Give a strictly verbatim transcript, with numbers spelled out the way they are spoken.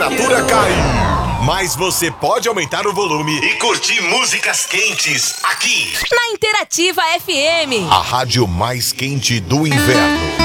temperatura cai. Mas você pode aumentar o volume e curtir músicas quentes aqui na Interativa F M. A rádio mais quente do inverno.